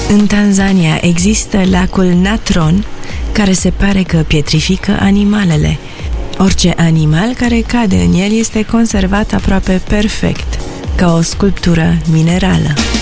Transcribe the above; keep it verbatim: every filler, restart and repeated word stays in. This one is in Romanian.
În Tanzania există lacul Natron, care se pare că pietrifică animalele. Orice animal care cade în el este conservat aproape perfect, ca o sculptură minerală.